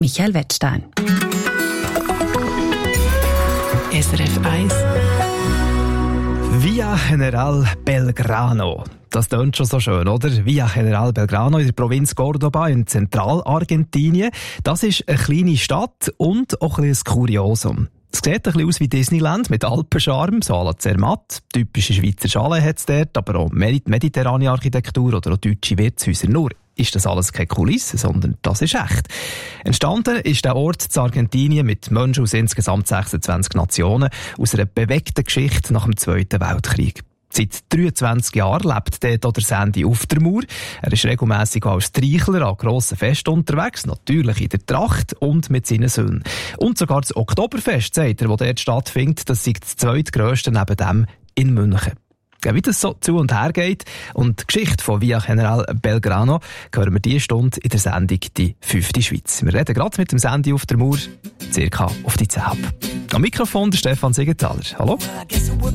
Michael Wettstein. SRF 1. Via General Belgrano. Das klingt schon so schön, oder? Via General Belgrano in der Provinz Córdoba in Zentralargentinien. Das ist eine kleine Stadt und auch ein bisschen ein Kuriosum. Es sieht ein bisschen aus wie Disneyland mit Alpenscharme, so à la Zermatt. Typische Schweizer Schale hat es dort, aber auch mediterrane Architektur oder auch deutsche Wirtshäuser. Nur ist das alles keine Kulisse, sondern das ist echt. Entstanden ist der Ort in Argentinien mit Menschen aus insgesamt 26 Nationen aus einer bewegten Geschichte nach dem Zweiten Weltkrieg. Seit 23 Jahren lebt dort auch der Sandy Uftermoor. Er ist regelmässig als Streichler an grossen Festen unterwegs, natürlich in der Tracht und mit seinen Söhnen. Und sogar das Oktoberfest, sagt er, das dort stattfindet, das sei das zweitgrösste neben dem in München. Ja, wie das so zu und her geht und die Geschichte von Via General Belgrano hören wir diese Stunde in der Sendung «Die 5. Schweiz». Wir reden gerade mit dem Sandy Uftermoor, circa auf die 10 ab. Am Mikrofon der Stefan Siegenthaler. Hallo.